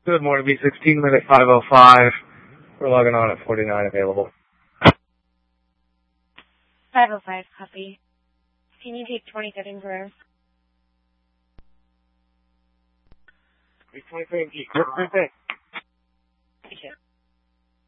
Good morning, B16 minute 5:05. We're logging on at 49 available. 5:05, copy. Can you take 23rd and Guerrero? 23rd and Guerrero.